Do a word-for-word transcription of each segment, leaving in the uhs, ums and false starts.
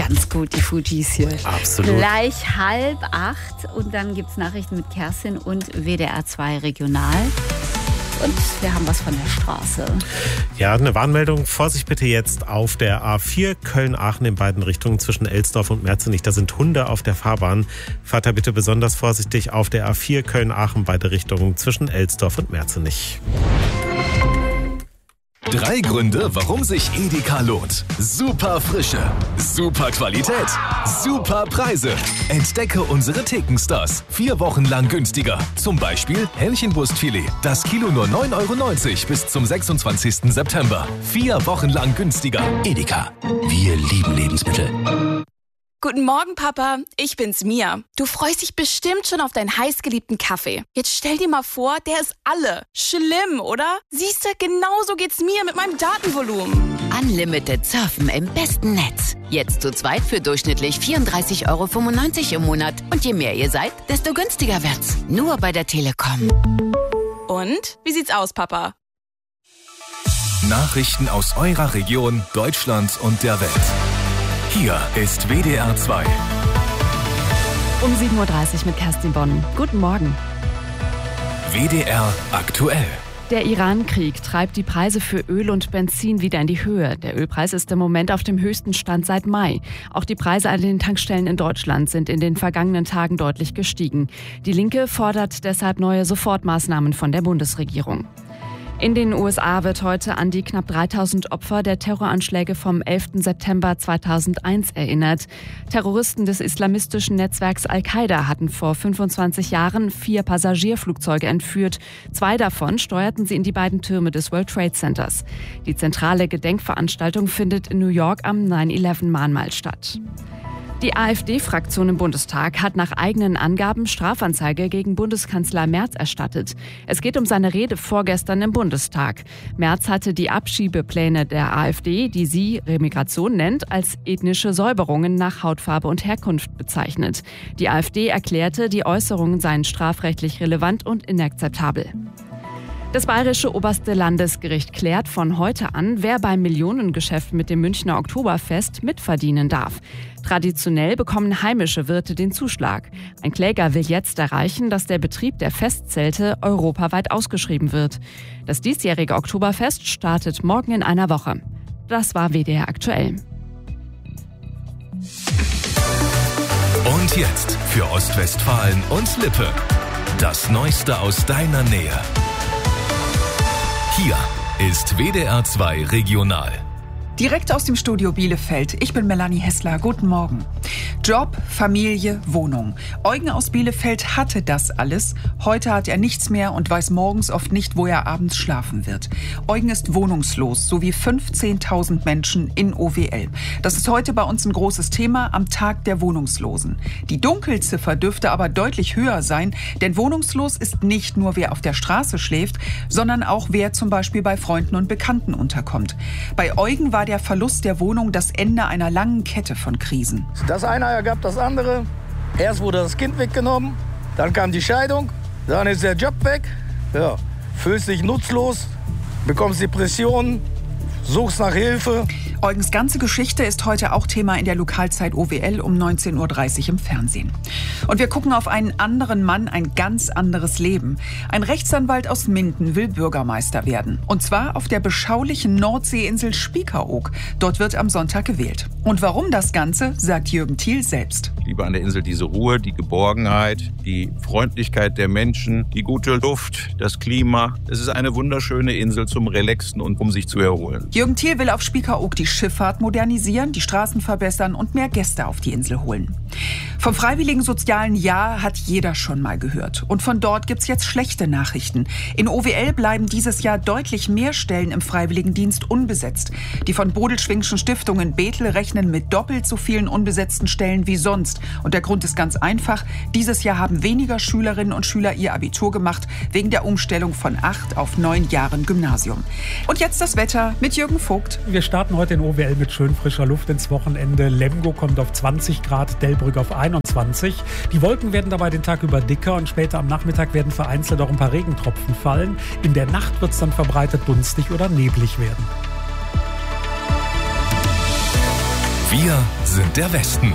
ganz gut, die Fujis hier. Absolut. Gleich halb acht und dann gibt es Nachrichten mit Kerstin und W D R zwei Regional. Und wir haben was von der Straße. Ja, eine Warnmeldung. Vorsicht bitte jetzt auf der A vier Köln-Aachen in beiden Richtungen zwischen Elsdorf und Merzenich. Da sind Hunde auf der Fahrbahn. Fahrt da bitte besonders vorsichtig auf der A vier Köln-Aachen beide Richtungen zwischen Elsdorf und Merzenich. Drei Gründe, warum sich Edeka lohnt. Super Frische, super Qualität, super Preise. Entdecke unsere Thekenstars. Vier Wochen lang günstiger. Zum Beispiel Hähnchenbrustfilet. Das Kilo nur neun Euro neunzig bis zum sechsundzwanzigsten September. Vier Wochen lang günstiger. Edeka. Wir lieben Lebensmittel. Guten Morgen, Papa. Ich bin's, Mia. Du freust dich bestimmt schon auf deinen heißgeliebten Kaffee. Jetzt stell dir mal vor, der ist alle. Schlimm, oder? Siehst du, genau so geht's mir mit meinem Datenvolumen. Unlimited Surfen im besten Netz. Jetzt zu zweit für durchschnittlich vierunddreißig Euro fünfundneunzig im Monat. Und je mehr ihr seid, desto günstiger wird's. Nur bei der Telekom. Und? Wie sieht's aus, Papa? Nachrichten aus eurer Region, Deutschland und der Welt. Hier ist W D R zwei. Um sieben Uhr dreißig mit Kerstin Bonn. Guten Morgen. W D R aktuell. Der Iran-Krieg treibt die Preise für Öl und Benzin wieder in die Höhe. Der Ölpreis ist im Moment auf dem höchsten Stand seit Mai. Auch die Preise an den Tankstellen in Deutschland sind in den vergangenen Tagen deutlich gestiegen. Die Linke fordert deshalb neue Sofortmaßnahmen von der Bundesregierung. In den U S A wird heute an die knapp dreitausend Opfer der Terroranschläge vom elften September zweitausendeins erinnert. Terroristen des islamistischen Netzwerks Al-Qaida hatten vor fünfundzwanzig Jahren vier Passagierflugzeuge entführt. Zwei davon steuerten sie in die beiden Türme des World Trade Centers. Die zentrale Gedenkveranstaltung findet in New York am neun elf Mahnmal statt. Die AfD-Fraktion im Bundestag hat nach eigenen Angaben Strafanzeige gegen Bundeskanzler Merz erstattet. Es geht um seine Rede vorgestern im Bundestag. Merz hatte die Abschiebepläne der AfD, die sie Remigration nennt, als ethnische Säuberungen nach Hautfarbe und Herkunft bezeichnet. Die AfD erklärte, die Äußerungen seien strafrechtlich relevant und inakzeptabel. Das Bayerische Oberste Landesgericht klärt von heute an, wer beim Millionengeschäft mit dem Münchner Oktoberfest mitverdienen darf. Traditionell bekommen heimische Wirte den Zuschlag. Ein Kläger will jetzt erreichen, dass der Betrieb der Festzelte europaweit ausgeschrieben wird. Das diesjährige Oktoberfest startet morgen in einer Woche. Das war W D R aktuell. Und jetzt für Ostwestfalen und Lippe. Das Neueste aus deiner Nähe. Hier ist W D R zwei Regional. Direkt aus dem Studio Bielefeld. Ich bin Melanie Hessler. Guten Morgen. Job, Familie, Wohnung. Eugen aus Bielefeld hatte das alles. Heute hat er nichts mehr und weiß morgens oft nicht, wo er abends schlafen wird. Eugen ist wohnungslos, so wie fünfzehntausend Menschen in O W L. Das ist heute bei uns ein großes Thema am Tag der Wohnungslosen. Die Dunkelziffer dürfte aber deutlich höher sein, denn wohnungslos ist nicht nur, wer auf der Straße schläft, sondern auch, wer zum Beispiel bei Freunden und Bekannten unterkommt. Bei Eugen war der Verlust der Wohnung das Ende einer langen Kette von Krisen. Das eine ergab das andere. Erst wurde das Kind weggenommen, dann kam die Scheidung, dann ist der Job weg. Ja, fühlst dich nutzlos, bekommst Depressionen, suchst nach Hilfe. Eugens ganze Geschichte ist heute auch Thema in der Lokalzeit O W L um neunzehn Uhr dreißig im Fernsehen. Und wir gucken auf einen anderen Mann, ein ganz anderes Leben. Ein Rechtsanwalt aus Minden will Bürgermeister werden. Und zwar auf der beschaulichen Nordseeinsel Spiekeroog. Dort wird am Sonntag gewählt. Und warum das Ganze, sagt Jürgen Thiel selbst. Ich liebe an der Insel diese Ruhe, die Geborgenheit, die Freundlichkeit der Menschen, die gute Luft, das Klima. Es ist eine wunderschöne Insel zum Relaxen und um sich zu erholen. Jürgen Thiel will auf Spiekeroog die Schifffahrt modernisieren, die Straßen verbessern und mehr Gäste auf die Insel holen. Vom freiwilligen sozialen Jahr hat jeder schon mal gehört. Und von dort gibt's jetzt schlechte Nachrichten. In O W L bleiben dieses Jahr deutlich mehr Stellen im Freiwilligendienst unbesetzt. Die von Bodelschwingschen Stiftung in Bethel rechnen mit doppelt so vielen unbesetzten Stellen wie sonst. Und der Grund ist ganz einfach. Dieses Jahr haben weniger Schülerinnen und Schüler ihr Abitur gemacht, wegen der Umstellung von acht auf neun Jahren Gymnasium. Und jetzt das Wetter mit Jürgen Vogt. Wir starten heute in O W L mit schön frischer Luft ins Wochenende. Lemgo kommt auf zwanzig Grad, Delbrück auf einundzwanzig. Die Wolken werden dabei den Tag über dicker und später am Nachmittag werden vereinzelt auch ein paar Regentropfen fallen. In der Nacht wird es dann verbreitet dunstig oder neblig werden. Wir sind der Westen.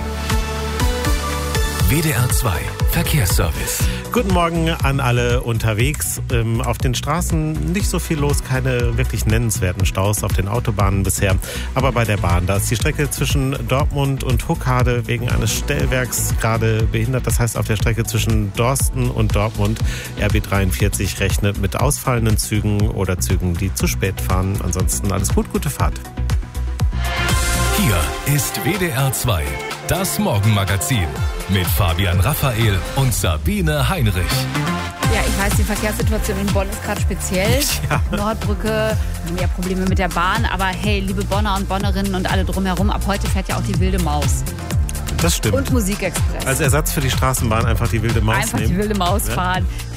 W D R zwei Verkehrsservice. Guten Morgen an alle unterwegs. Ähm, auf den Straßen nicht so viel los, keine wirklich nennenswerten Staus auf den Autobahnen bisher. Aber bei der Bahn, da ist die Strecke zwischen Dortmund und Huckade wegen eines Stellwerks gerade behindert. Das heißt, auf der Strecke zwischen Dorsten und Dortmund R B dreiundvierzig rechnet mit ausfallenden Zügen oder Zügen, die zu spät fahren. Ansonsten alles gut, gute Fahrt. Hier ist W D R zwei, das Morgenmagazin mit Fabian Raphael und Sabine Heinrich. Ja, ich weiß, die Verkehrssituation in Bonn ist gerade speziell. Ja. Nordbrücke, wir haben ja Probleme mit der Bahn. Aber hey, liebe Bonner und Bonnerinnen und alle drumherum, ab heute fährt ja auch die Wilde Maus. Das stimmt. Und Musikexpress. Als Ersatz für die Straßenbahn einfach die Wilde Maus Einfach nehmen. die Wilde Maus Ja. fahren.